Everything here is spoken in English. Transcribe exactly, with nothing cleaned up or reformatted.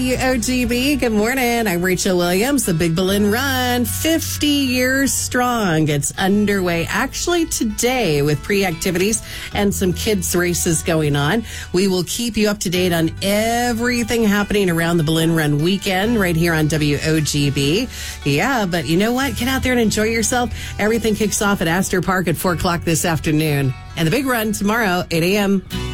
O G B, good morning. I'm Rachel Williams. The Big Berlin Run, fifty years strong. It's underway actually today with pre-activities and some kids races going on. We will keep you up to date on everything happening around the Berlin Run weekend right here on W O G B. Yeah, but you know what? Get out there and enjoy yourself. Everything kicks off at Astor Park at four o'clock this afternoon. And the big run tomorrow, eight a.m.